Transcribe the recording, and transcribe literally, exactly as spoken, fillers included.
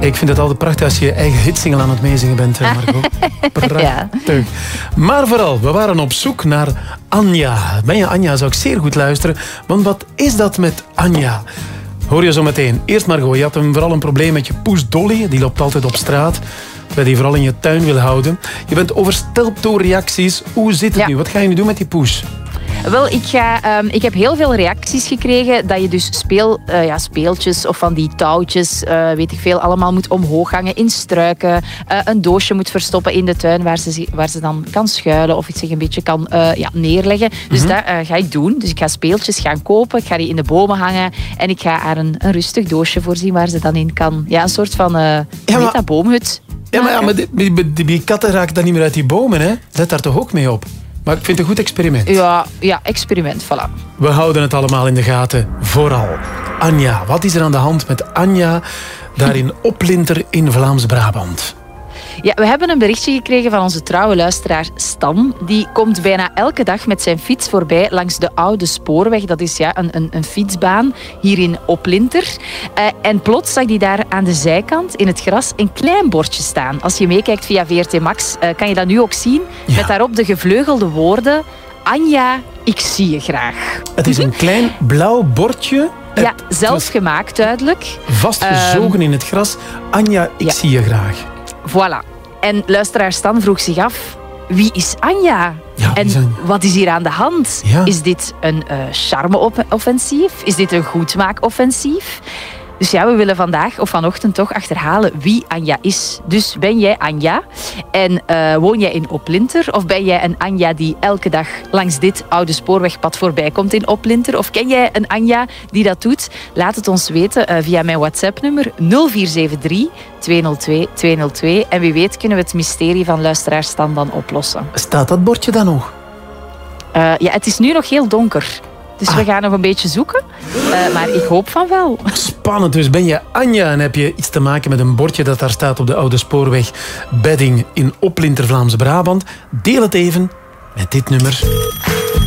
Ik vind het altijd prachtig als je je eigen hitsingle aan het meezingen bent, Margot. Prachtig. Ja. Maar vooral, we waren op zoek naar Anja. Ben je Anja, zou ik zeer goed luisteren. Want wat is dat met Anja? Hoor je zo meteen. Eerst Margot, je had een, vooral een probleem met je poes Dolly. Die loopt altijd op straat. Terwijl je die vooral in je tuin wil houden. Je bent overstelpt door reacties. Hoe zit het ja. nu? Wat ga je nu doen met die poes? Wel, ik, ga, um, ik heb heel veel reacties gekregen dat je dus speel, uh, ja, speeltjes of van die touwtjes, uh, weet ik veel, allemaal moet omhoog hangen in struiken. Uh, een doosje moet verstoppen in de tuin waar ze, waar ze dan kan schuilen of zich een beetje kan uh, ja, neerleggen. Dus mm-hmm. dat uh, ga ik doen. Dus ik ga speeltjes gaan kopen, ik ga die in de bomen hangen en ik ga haar een, een rustig doosje voorzien waar ze dan in kan. Ja, een soort van uh, ja, maar... dat, boomhut. Ja, maar, ja, maar die, die, die, die katten raken dan niet meer uit die bomen, hè? Let daar toch ook mee op? Maar ik vind het een goed experiment. Ja, ja, experiment, voilà. We houden het allemaal in de gaten. Vooral Anja. Wat is er aan de hand met Anja daar in Oplinter in Vlaams-Brabant? Ja, we hebben een berichtje gekregen van onze trouwe luisteraar Stan. Die komt bijna elke dag met zijn fiets voorbij langs de oude spoorweg. Dat is ja, een, een, een fietsbaan hier in Oplinter. Uh, en plots zag hij daar aan de zijkant in het gras een klein bordje staan. Als je meekijkt via V R T Max uh, kan je dat nu ook zien. Ja. Met daarop de gevleugelde woorden: Anja, ik zie je graag. Het is een klein blauw bordje. Ja, zelf gemaakt duidelijk. Vastgezogen uh, in het gras. Anja, ik ja. zie je graag. Voilà. En luisteraar Stan vroeg zich af, wie is Anja? Ja, en is Anja? Wat is hier aan de hand? Ja. Is dit een uh, charme-offensief? Is dit een goedmaak-offensief? Dus ja, we willen vandaag of vanochtend toch achterhalen wie Anja is. Dus ben jij Anja en uh, woon jij in Oplinter? Of ben jij een Anja die elke dag langs dit oude spoorwegpad voorbij komt in Oplinter? Of ken jij een Anja die dat doet? Laat het ons weten uh, via mijn WhatsApp-nummer nul vier zeven drie, twee nul twee, twee nul twee. En wie weet kunnen we het mysterie van luisteraar Stan dan oplossen. Staat dat bordje dan nog? Uh, ja, het is nu nog heel donker. Dus ah. we gaan nog een beetje zoeken. Uh, maar ik hoop van wel. Spannend. Dus ben je Anja en heb je iets te maken met een bordje dat daar staat op de oude spoorweg Bedding in Oplinter, Vlaams-Brabant? Deel het even met dit nummer.